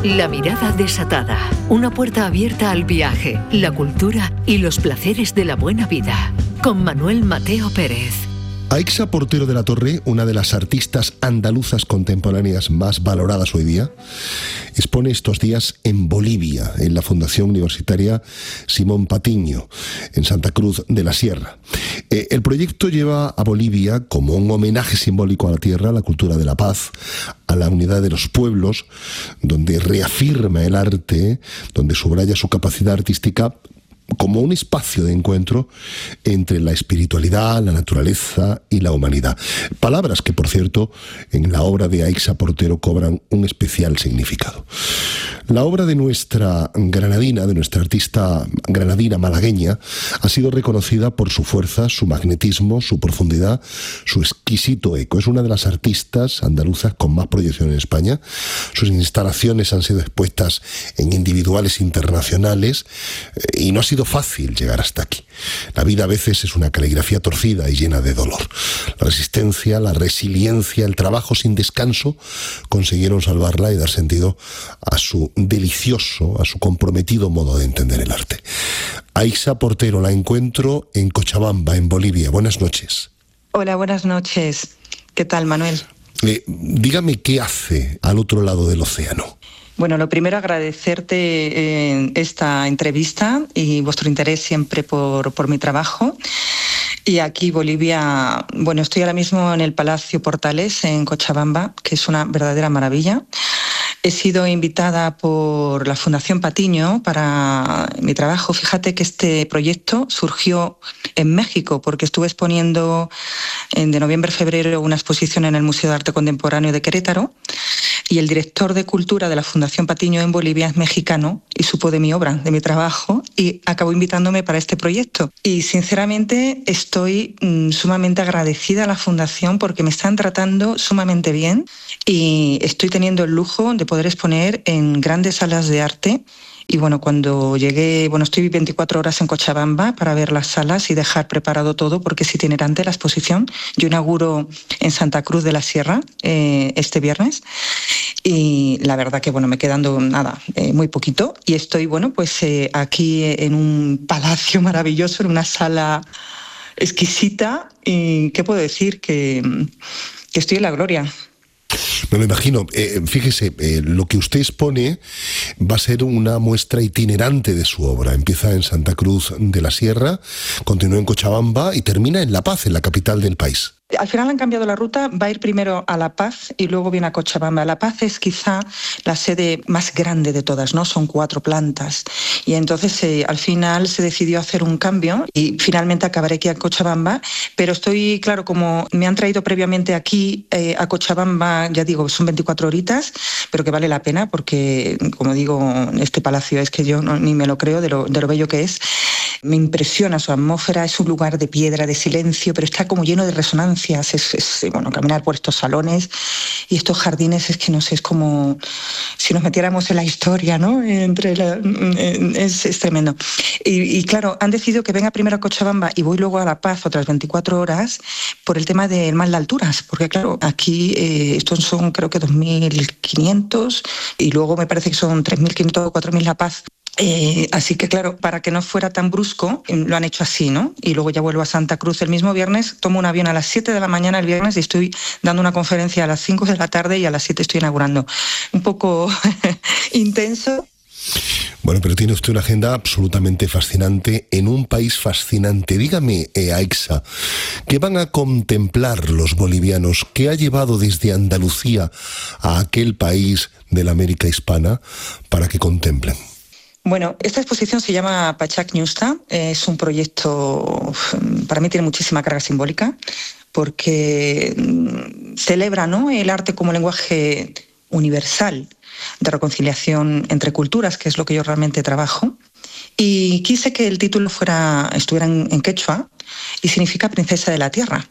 La mirada desatada. Una puerta abierta al viaje, la cultura y los placeres de la buena vida. Con Manuel Mateo Pérez. Aixa Portero de la Torre, una de las artistas andaluzas contemporáneas más valoradas hoy día, expone estos días en Bolivia, en la Fundación Universitaria Simón Patiño, en Santa Cruz de la Sierra. El proyecto lleva a Bolivia como un homenaje simbólico a la tierra, a la cultura de la paz, a la unidad de los pueblos, donde reafirma el arte, donde subraya su capacidad artística como un espacio de encuentro entre la espiritualidad, la naturaleza y la humanidad. Palabras que, por cierto, en la obra de Aixa Portero cobran un especial significado. La obra de nuestra granadina, de nuestra artista granadina malagueña, ha sido reconocida por su fuerza, su magnetismo, su profundidad, su exquisito eco. Es una de las artistas andaluzas con más proyección en España. Sus instalaciones han sido expuestas en individuales internacionales y no ha sido fácil llegar hasta aquí. La vida a veces es una caligrafía torcida y llena de dolor. La resistencia, la resiliencia, el trabajo sin descanso consiguieron salvarla y dar sentido a su delicioso, a su comprometido modo de entender el arte. Aixa Portero la encuentro en Cochabamba, en Bolivia. Buenas noches. Hola, buenas noches. ¿Qué tal, Manuel? Dígame qué hace al otro lado del océano. Bueno, lo primero, agradecerte esta entrevista y vuestro interés siempre por mi trabajo. Y aquí, Bolivia, bueno, estoy ahora mismo en el Palacio Portales, en Cochabamba, que es una verdadera maravilla. He sido invitada por la Fundación Patiño para mi trabajo. Fíjate que este proyecto surgió en México porque estuve exponiendo de noviembre a febrero una exposición en el Museo de Arte Contemporáneo de Querétaro y el director de Cultura de la Fundación Patiño en Bolivia es mexicano y supo de mi obra, de mi trabajo, y acabó invitándome para este proyecto. Y sinceramente estoy sumamente agradecida a la Fundación porque me están tratando sumamente bien y estoy teniendo el lujo de poder exponer en grandes salas de arte. Y bueno, cuando llegué, estoy 24 horas en Cochabamba para ver las salas y dejar preparado todo porque es itinerante la exposición. Yo inauguro en Santa Cruz de la Sierra este viernes y la verdad que me quedando muy poquito y estoy aquí en un palacio maravilloso, en una sala exquisita y ¿qué puedo decir? Que estoy en la gloria. Me lo imagino. Fíjese, lo que usted expone va a ser una muestra itinerante de su obra. Empieza en Santa Cruz de la Sierra, continúa en Cochabamba y termina en La Paz, en la capital del país. Al final han cambiado la ruta, va a ir primero a La Paz y luego viene a Cochabamba. La Paz es quizá la sede más grande de todas, ¿no? Son 4 plantas. Y entonces al final se decidió hacer un cambio y finalmente acabaré aquí a Cochabamba. Pero estoy, claro, como me han traído previamente aquí a Cochabamba, ya digo, son 24 horitas, pero que vale la pena porque, como digo, este palacio es que yo ni me lo creo de lo bello que es. Me impresiona su atmósfera, es un lugar de piedra, de silencio, pero está como lleno de resonancias. Caminar por estos salones y estos jardines es que no sé, es como si nos metiéramos en la historia, ¿no? Es tremendo. Y claro, han decidido que venga primero a Cochabamba y voy luego a La Paz otras 24 horas por el tema del mal de alturas, porque claro, aquí estos son creo que 2.500 y luego me parece que son 3.500 o 4.000 La Paz. Así que claro, para que no fuera tan brusco, lo han hecho así, ¿no? Y luego ya vuelvo a Santa Cruz el mismo viernes, tomo un avión a las 7 de la mañana el viernes y estoy dando una conferencia a las 5 de la tarde y a las 7 estoy inaugurando. Un poco intenso. Bueno, pero tiene usted una agenda absolutamente fascinante en un país fascinante. Dígame, Aixa, ¿qué van a contemplar los bolivianos? ¿Qué ha llevado desde Andalucía a aquel país de la América hispana para que contemplen? Bueno, esta exposición se llama Pachak Ñusta, es un proyecto, para mí tiene muchísima carga simbólica, porque celebra, ¿no?, el arte como lenguaje universal de reconciliación entre culturas, que es lo que yo realmente trabajo, y quise que el título estuviera en quechua y significa princesa de la tierra.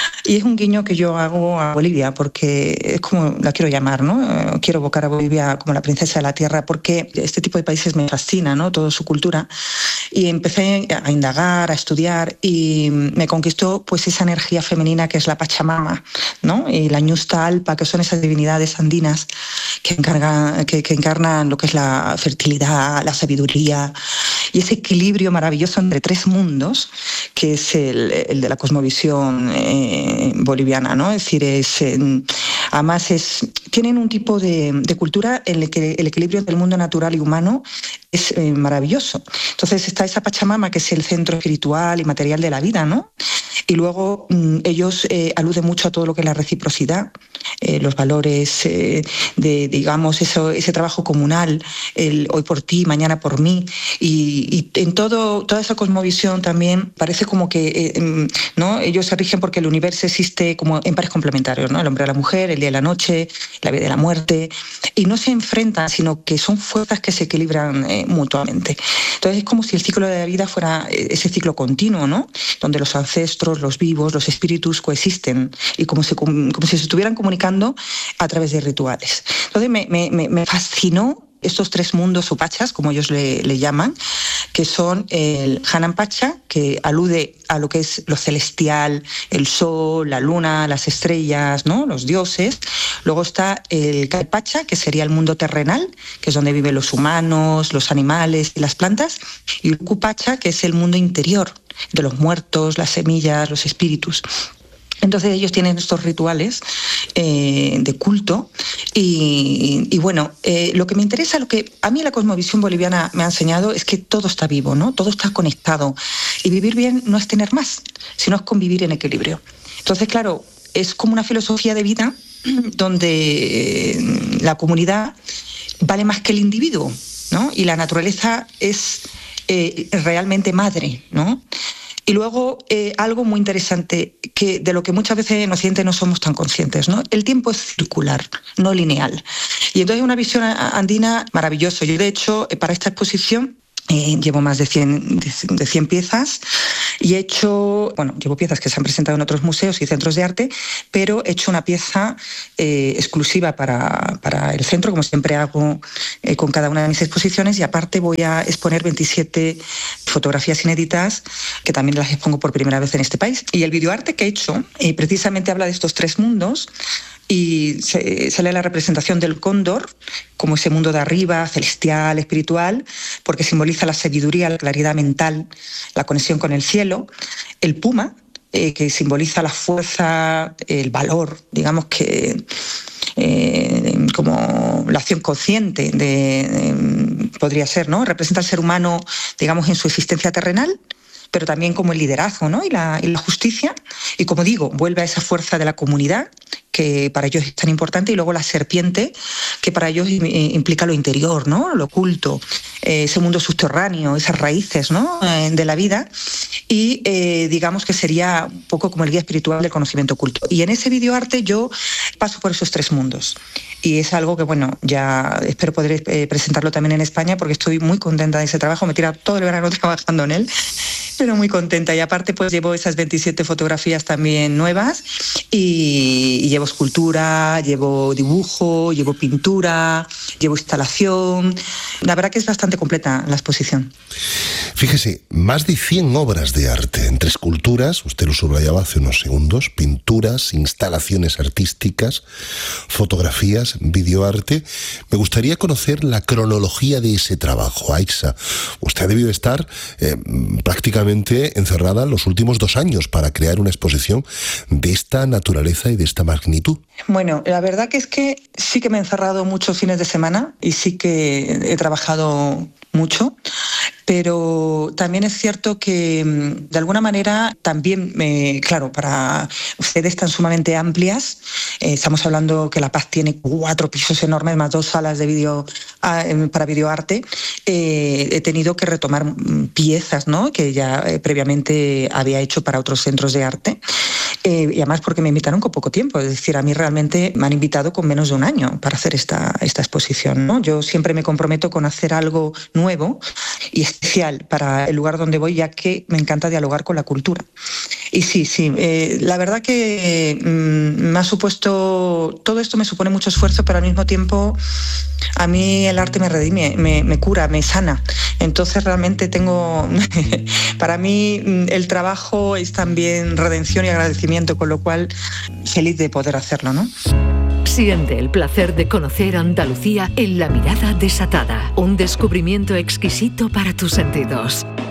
Y es un guiño que yo hago a Bolivia, porque es como la quiero llamar, ¿no? Quiero evocar a Bolivia como la princesa de la tierra, porque este tipo de países me fascina, ¿no? Toda su cultura. Y empecé a indagar, a estudiar, y me conquistó pues esa energía femenina que es la Pachamama, ¿no? Y la Ñusta Alpa, que son esas divinidades andinas que encarnan lo que es la fertilidad, la sabiduría y ese equilibrio maravilloso entre tres mundos, que es el de la cosmovisión boliviana, ¿no? Es decir, además tienen un tipo de cultura en el que el equilibrio entre el mundo natural y humano es maravilloso. Entonces está esa Pachamama, que es el centro espiritual y material de la vida, ¿no? Y luego ellos aluden mucho a todo lo que es la reciprocidad, los valores de, digamos, ese trabajo comunal, el hoy por ti, mañana por mí. Y en toda esa cosmovisión también parece como que ¿no? Ellos se rigen porque el universo existe como en pares complementarios, ¿no? El hombre a la mujer, el día y la noche, la vida y la muerte. Y no se enfrentan, sino que son fuerzas que se equilibran mutuamente. Entonces es como si el ciclo de la vida fuera ese ciclo continuo, ¿no? Donde los ancestros, los vivos, los espíritus coexisten y como si se estuvieran comunicando a través de rituales. Entonces me fascinó estos tres mundos o pachas, como ellos le llaman, que son el Hanan Pacha, que alude a lo que es lo celestial, el sol, la luna, las estrellas, ¿no? Los dioses. Luego está el Kai Pacha, que sería el mundo terrenal, que es donde viven los humanos, los animales y las plantas. Y el Uku Pacha, que es el mundo interior, de los muertos, las semillas, los espíritus. Entonces ellos tienen estos rituales de culto y bueno, lo que me interesa, lo que a mí la cosmovisión boliviana me ha enseñado es que todo está vivo, ¿no? Todo está conectado y vivir bien no es tener más, sino es convivir en equilibrio. Entonces, claro, es como una filosofía de vida donde la comunidad vale más que el individuo, ¿no? Y la naturaleza es realmente madre, ¿no? Y luego algo muy interesante, que de lo que muchas veces en Occidente no somos tan conscientes, ¿no? El tiempo es circular, no lineal. Y entonces una visión andina maravillosa. Yo, de hecho, para esta exposición llevo más de 100 piezas y llevo piezas que se han presentado en otros museos y centros de arte, pero he hecho una pieza exclusiva para el centro, como siempre hago con cada una de mis exposiciones, y aparte voy a exponer 27 fotografías inéditas que también las expongo por primera vez en este país. Y el videoarte que he hecho precisamente habla de estos tres mundos. Y sale la representación del cóndor como ese mundo de arriba, celestial, espiritual, porque simboliza la sabiduría, la claridad mental, la conexión con el cielo. El puma, que simboliza la fuerza, el valor, digamos que como la acción consciente podría ser, ¿no? Representa al ser humano, digamos, en su existencia terrenal, pero también como el liderazgo, ¿no? y la justicia. Y como digo, vuelve a esa fuerza de la comunidad, que para ellos es tan importante, y luego la serpiente, que para ellos implica lo interior, ¿no? Lo oculto, ese mundo subterráneo, esas raíces, ¿no? De la vida, y digamos que sería un poco como el guía espiritual del conocimiento oculto. Y en ese videoarte yo paso por esos tres mundos. Y es algo que, bueno, ya espero poder presentarlo también en España, porque estoy muy contenta de ese trabajo. Me he tirado todo el verano trabajando en él, pero muy contenta. Y aparte, pues llevo esas 27 fotografías también nuevas y llevo escultura, llevo dibujo, llevo pintura, llevo instalación. La verdad que es bastante completa la exposición. Fíjese, más de 100 obras de arte, entre esculturas, usted lo subrayaba hace unos segundos, pinturas, instalaciones artísticas, fotografías, videoarte. Me gustaría conocer la cronología de ese trabajo, Aixa. Usted ha debido estar prácticamente encerrada los últimos 2 años para crear una exposición de esta naturaleza y de esta magnitud. Bueno, la verdad que es que sí que me he encerrado muchos fines de semana y sí que he trabajado mucho, pero también es cierto que de alguna manera también, claro, para ustedes tan sumamente amplias, estamos hablando que La Paz tiene 4 pisos enormes más 2 salas de vídeo para videoarte, he tenido que retomar piezas, ¿no? Que ya previamente había hecho para otros centros de arte. Y además porque me invitaron con poco tiempo, es decir, a mí realmente me han invitado con menos de un año para hacer esta exposición, ¿no? Yo siempre me comprometo con hacer algo nuevo y especial para el lugar donde voy, ya que me encanta dialogar con la cultura. Y sí, la verdad que me ha supuesto, todo esto me supone mucho esfuerzo, pero al mismo tiempo a mí el arte me redime, me cura, me sana. Entonces realmente para mí el trabajo es también redención y agradecimiento, con lo cual feliz de poder hacerlo, ¿no? Siente el placer de conocer Andalucía en La Mirada Desatada, un descubrimiento exquisito para tus sentidos.